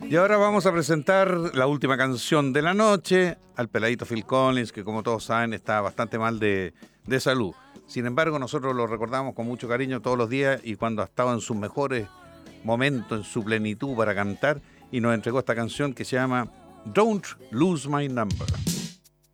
Y ahora vamos a presentar la última canción de la noche al peladito Phil Collins, que como todos saben está bastante mal de salud. Sin embargo, nosotros lo recordamos con mucho cariño todos los días y cuando ha estado en sus mejores momentos, en su plenitud para cantar, y nos entregó esta canción que se llama Don't Lose My Number.